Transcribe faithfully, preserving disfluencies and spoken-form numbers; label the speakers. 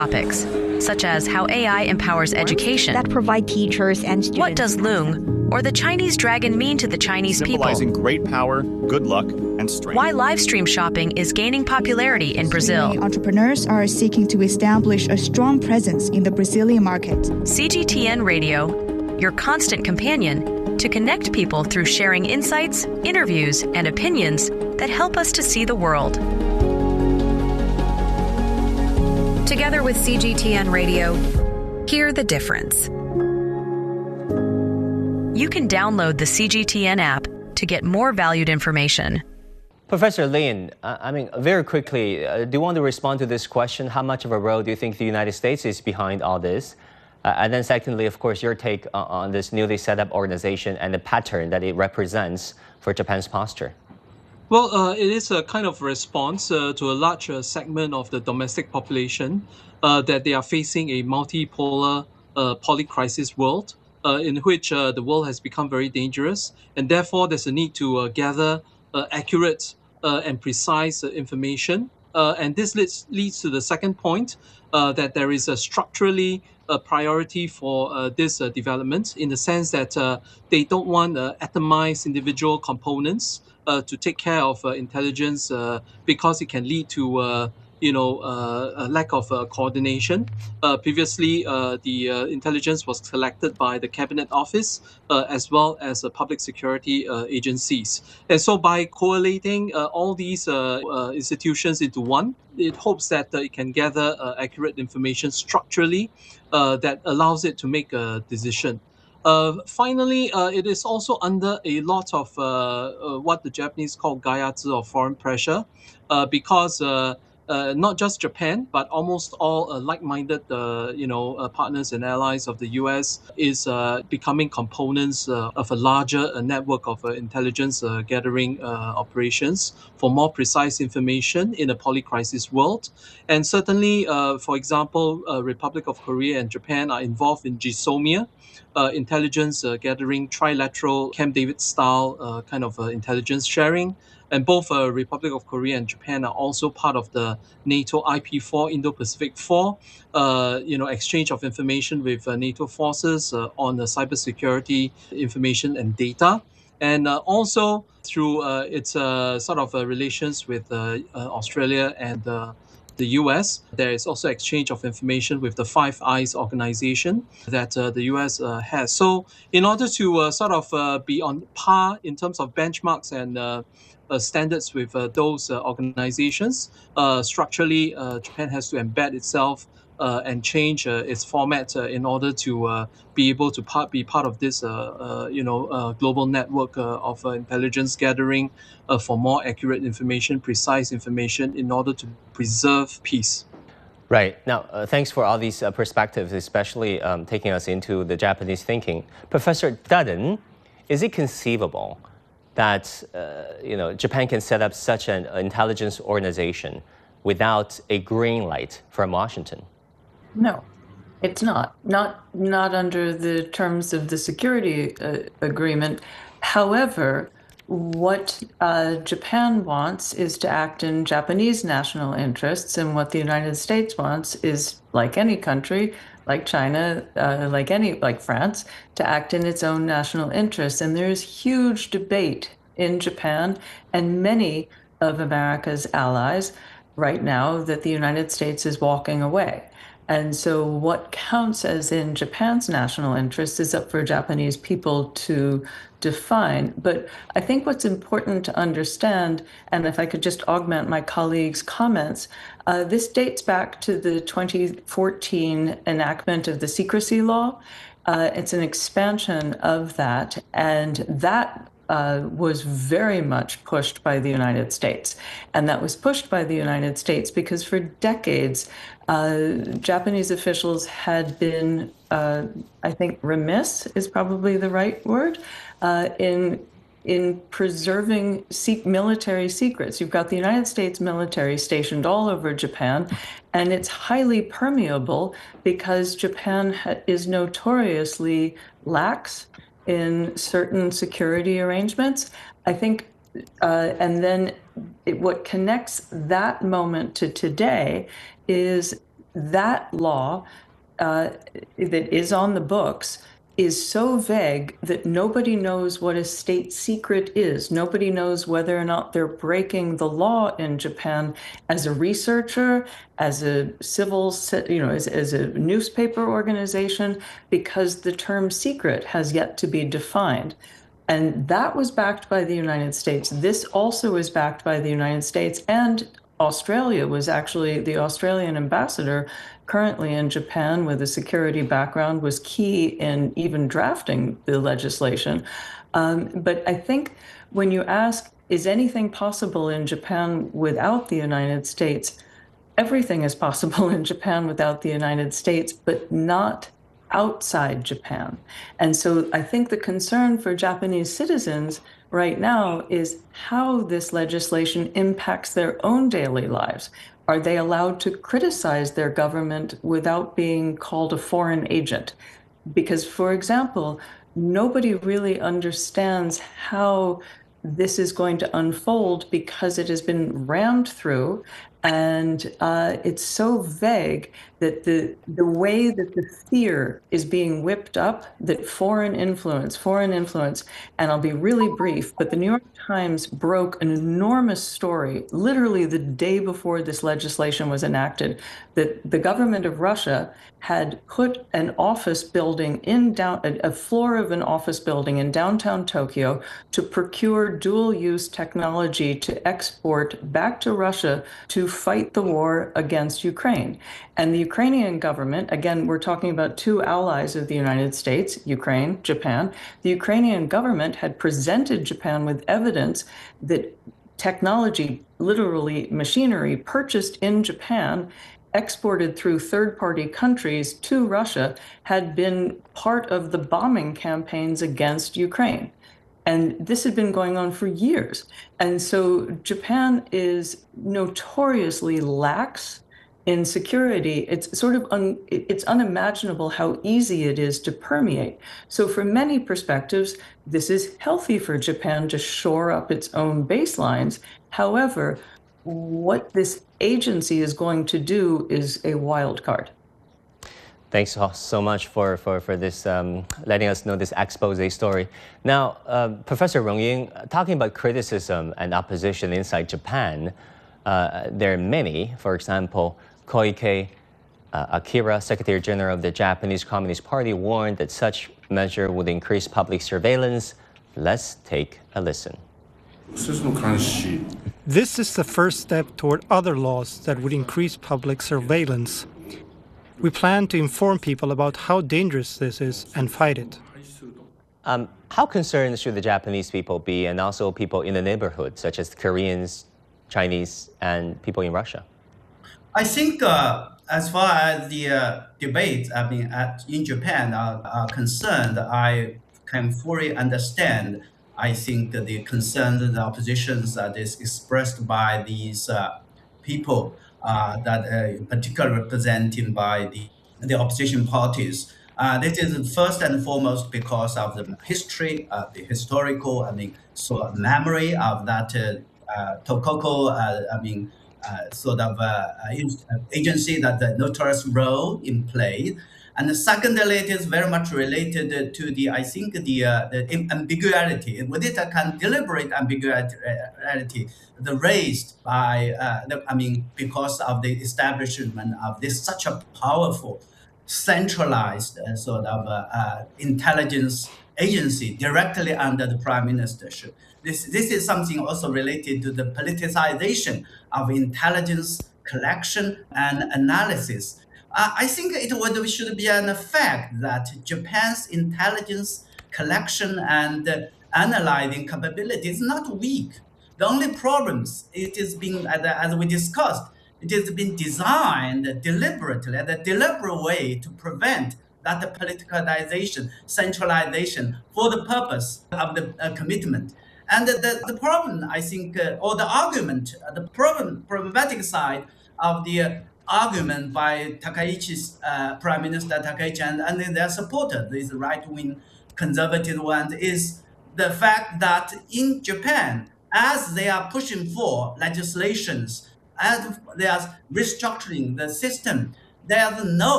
Speaker 1: topics, such as how A I empowers education,
Speaker 2: that provide teachers and students.
Speaker 1: What does Loong or the Chinese dragon mean to the Chinese
Speaker 3: symbolizing
Speaker 1: people?
Speaker 3: Great power, good luck, and strength.
Speaker 1: Why live stream shopping is gaining popularity in Brazil.
Speaker 4: Streaming entrepreneurs are seeking to establish a strong presence in the Brazilian market.
Speaker 1: C G T N Radio, your constant companion to connect people through sharing insights, interviews, and opinions that help us to see the world. Together with C G T N Radio, hear the difference. You can download the C G T N app to get more valued information.
Speaker 5: Professor Lin, uh, I mean, very quickly, uh, do you want to respond to this question? How much of a role do you think the United States is behind all this? Uh, and then secondly, of course, your take uh, on this newly set up organization and the pattern that it represents for Japan's posture.
Speaker 6: Well, uh, it is a kind of response uh, to a large uh, segment of the domestic population uh, that they are facing a multipolar uh, polycrisis world uh, in which uh, the world has become very dangerous, and therefore there's a need to uh, gather uh, accurate uh, and precise uh, information. Uh, and this leads, leads to the second point, uh, that there is a structurally a priority for uh, this uh, development in the sense that uh, they don't want uh, atomized individual components uh, to take care of uh, intelligence uh, because it can lead to uh, you know uh, a lack of uh, coordination. Uh, previously, uh, the uh, intelligence was collected by the Cabinet Office uh, as well as uh, public security uh, agencies. And so by collating uh, all these uh, uh, institutions into one, it hopes that uh, it can gather uh, accurate information structurally uh, that allows it to make a decision. Uh, finally, uh, it is also under a lot of uh, uh, what the Japanese call gaiatsu, or foreign pressure, uh, because uh, Uh, not just Japan, but almost all uh, like-minded, uh, you know, uh, partners and allies of the U S is uh, becoming components uh, of a larger uh, network of uh, intelligence uh, gathering uh, operations for more precise information in a polycrisis world. And certainly, uh, for example, uh, Republic of Korea and Japan are involved in GSOMIA, uh, intelligence uh, gathering, trilateral Camp David style uh, kind of uh, intelligence sharing. And both uh, Republic of Korea and Japan are also part of the NATO I P four, Indo-Pacific four, uh, you know, exchange of information with uh, NATO forces uh, on the cybersecurity information and data. And uh, also through uh, its uh, sort of uh, relations with uh, uh, Australia and uh, the U S, there is also exchange of information with the Five Eyes organization that uh, the U S uh, has. So in order to uh, sort of uh, be on par in terms of benchmarks and uh, Uh, standards with uh, those uh, organizations, uh, structurally, uh, Japan has to embed itself uh, and change uh, its format uh, in order to uh, be able to part, be part of this, uh, uh, you know, uh, global network uh, of uh, intelligence gathering uh, for more accurate information, precise information, in order to preserve peace.
Speaker 5: Right. Now, uh, thanks for all these uh, perspectives, especially um, taking us into the Japanese thinking. Professor Dutton, is it conceivable that uh, you know, Japan can set up such an intelligence organization without a green light from Washington?
Speaker 7: No, it's not. Not not under the terms of the security uh, agreement. However, what uh, Japan wants is to act in Japanese national interests, and what the United States wants is, like any country, like China, uh, like any, like France, to act in its own national interests. And there's huge debate in Japan and many of America's allies right now that the United States is walking away. And so what counts as in Japan's national interest is up for Japanese people to define. But I think what's important to understand, and if I could just augment my colleague's comments, uh, this dates back to the twenty fourteen enactment of the secrecy law. Uh, it's an expansion of that, and that Uh, was very much pushed by the United States. And that was pushed by the United States because for decades, uh, Japanese officials had been, uh, I think remiss is probably the right word, uh, in in preserving se- military secrets. You've got the United States military stationed all over Japan, and it's highly permeable because Japan ha- is notoriously lax in certain security arrangements. I think, uh, and then it, what connects that moment to today is that law uh, that is on the books is so vague that nobody knows what a state secret is. Nobody knows whether or not they're breaking the law in Japan. As a researcher, as a civil, you know, as, as a newspaper organization, because the term secret has yet to be defined. And that was backed by the United States. This also is backed by the United States, and Australia was actually, the Australian ambassador currently in Japan with a security background was key in even drafting the legislation. Um, but I think when you ask, is anything possible in Japan without the United States? Everything is possible in Japan without the United States, but not outside Japan. And so I think the concern for Japanese citizens right now is how this legislation impacts their own daily lives. Are they allowed to criticize their government without being called a foreign agent? Because, for example, nobody really understands how this is going to unfold because it has been rammed through, and uh, it's so vague that the the way that the fear is being whipped up, that foreign influence, foreign influence, and I'll be really brief, but the New York Times broke an enormous story literally the day before this legislation was enacted, that the government of Russia had put an office building in down a floor of an office building in downtown Tokyo to procure dual-use technology to export back to Russia to fight the war against Ukraine. And the Ukrainian government, again, we're talking about two allies of the United States, Ukraine, Japan. The Ukrainian government had presented Japan with evidence that technology, literally machinery, purchased in Japan, exported through third-party countries to Russia, had been part of the bombing campaigns against Ukraine. And this had been going on for years. And so Japan is notoriously lax in security. It's sort of un, it's unimaginable how easy it is to permeate. So from many perspectives, this is healthy for Japan to shore up its own baselines. However, what this agency is going to do is a wild card.
Speaker 5: Thanks so much for, for, for this, um, letting us know this expose story. Now, uh, Professor Rong Ying, talking about criticism and opposition inside Japan, uh, there are many. For example, Koike uh, Akira, Secretary General of the Japanese Communist Party, warned that such measure would increase public surveillance. Let's take a listen.
Speaker 8: This is the first step toward other laws that would increase public surveillance. We plan to inform people about how dangerous this is and fight it.
Speaker 5: Um, how concerned should the Japanese people be, and also people in the neighborhood, such as Koreans, Chinese, and people in Russia?
Speaker 9: I think uh, as far as the uh, debates, I mean, at, in Japan are, are concerned, I can fully understand. I think the concern, the oppositions that is expressed by these uh, people uh, that uh, particularly represented by the, the opposition parties. Uh, this is first and foremost because of the history, uh, the historical, I mean, sort of memory of that uh, uh, Tohoku, uh, I mean, uh, sort of uh, agency that the notorious role in play. And secondly, it is very much related to the, I think, the, uh, the ambiguity. With it, a kind of deliberate ambiguity, the raised by, uh, the, I mean, because of the establishment of this such a powerful, centralized uh, sort of uh, uh, intelligence agency directly under the prime ministership. This, this is something also related to the politicization of intelligence collection and analysis. Uh, I think it would should be an fact that Japan's intelligence collection and uh, analyzing capability is not weak. The only problems it is being, as, as we discussed, it has been designed deliberately, as a deliberate way to prevent that politicalization, centralization for the purpose of the uh, commitment. And the, the, the problem, I think, uh, or the argument, uh, the problem, problematic side of the uh, argument by Takaichi's uh, Prime Minister Takaichi and, and their supporters, these right-wing conservative ones, is the fact that in Japan, as they are pushing for legislations, as they are restructuring the system, there's no